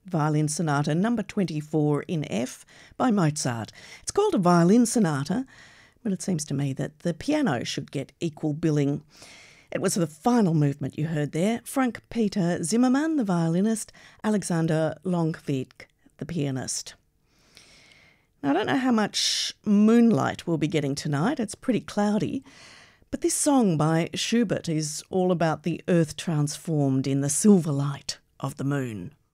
Violin Sonata number 24 in F by Mozart. It's called a violin sonata, but it seems to me that the piano should get equal billing. It was the final movement you heard there. Frank Peter Zimmermann, the violinist, Alexander Longwijk, the pianist. Now, I don't know how much moonlight we'll be getting tonight. It's pretty cloudy. But this song by Schubert is all about the earth transformed in the silver light of the moon.